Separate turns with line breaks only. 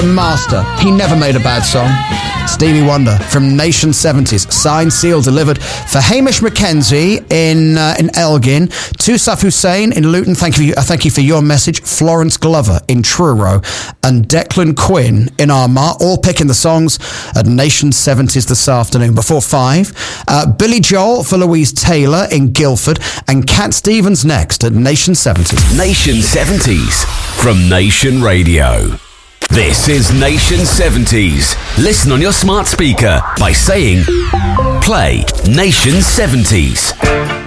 the master. He never made a bad song. Stevie Wonder from Nation 70s. Signed, sealed, delivered for Hamish Mackenzie in Elgin. Tusaf Hussein in Luton. Thank you for your message. Florence Glover in Truro. And Declan Quinn in Armagh. All picking the songs at Nation 70s this afternoon. Before 5, Billy Joel for Louise Taylor in Guildford. And Cat Stevens next at Nation 70s.
Nation 70s from Nation Radio. This is Nation 70s. Listen on your smart speaker by saying, play Nation 70s.